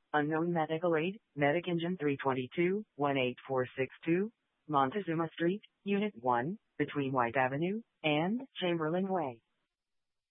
Unknown medical aid, Medic Engine 322, 18462, Montezuma Street, Unit 1, between White Avenue and Chamberlain Way.